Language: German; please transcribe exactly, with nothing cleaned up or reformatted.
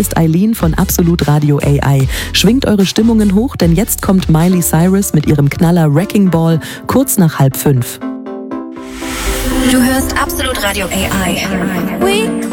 ist Eileen von Absolut Radio A I. Schwingt eure Stimmungen hoch, denn jetzt kommt Miley Cyrus mit ihrem Knaller Wrecking Ball kurz nach halb fünf. Du hörst Absolut Radio A I. We